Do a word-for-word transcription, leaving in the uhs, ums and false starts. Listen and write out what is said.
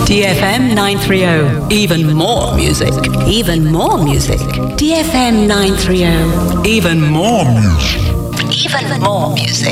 D F M nine thirty. Even more music. Even more music. D F M nine thirty. Even more music. Even more music.